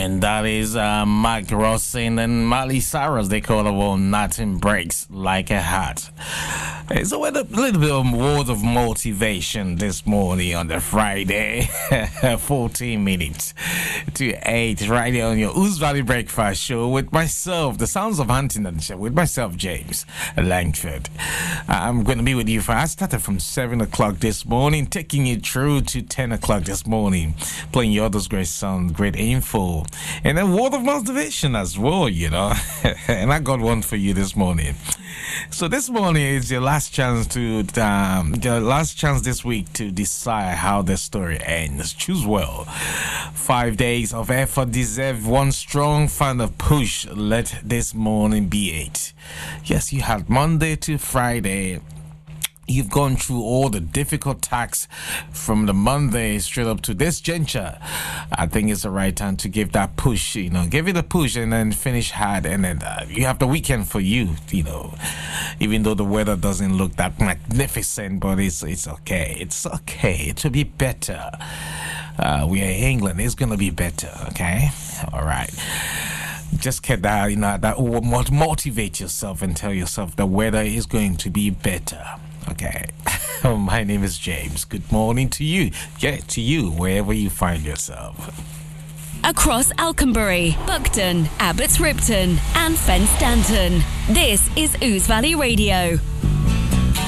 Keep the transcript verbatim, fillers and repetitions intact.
And that is uh, Mike Rossin and Miley Cyrus. They call it one Nothing Breaks Like a Heart. Uh, So with a little bit of word of motivation this morning on the Friday, fourteen minutes to eight, right here on your Ooze Valley Breakfast Show with myself, the Sounds of Huntington Show, with myself, James Langford. I'm going to be with you for, I started from seven o'clock this morning, taking you through to ten o'clock this morning, playing you all those great sounds, great info, and then word of motivation as well, you know. And I got one for you this morning. So this morning is your last chance to, um, the last chance this week to decide how the story ends. Choose well. Five days of effort deserve one strong final push. Let this morning be it. Yes, you had Monday to Friday. You've gone through all the difficult tasks from the Monday straight up to this juncture. I think it's the right time to give that push, you know, give it a push and then finish hard. And then uh, you have the weekend for you, you know, even though the weather doesn't look that magnificent, but it's, it's okay. It's okay. It will be better. Uh, we are in England. It's going to be better. Okay. All right. Just get that, you know, that motivate yourself and tell yourself the weather is going to be better. Okay. My name is James. Good morning to you. Yeah, to you, wherever you find yourself. Across Alconbury, Buckton, Abbots Ripton, and Fen Stanton. This is Ooze Valley Radio.